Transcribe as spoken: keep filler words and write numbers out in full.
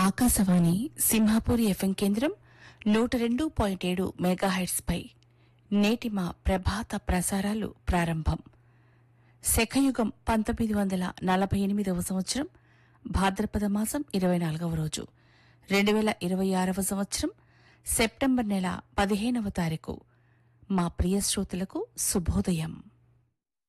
Akashvani Simhapuri FM కేంద్రం నూట రెండు పాయింట్ ఏడు మెగాహెర్ట్స్ పై నేటి మా ప్రభాత ప్రసారాలు ప్రారంభం. శకయుగం పంతొమ్మిది వందల నలభై ఎనిమిదవ సంవత్సరం భాద్రపద మాసం ఇరవై నాలుగవ రోజు రెండు వేల ఇరవై ఆరవ సంవత్సరం సెప్టెంబర్ నెల పదిహేనవ తారీఖు. మా ప్రియ శ్రోతలకు శుభోదయం.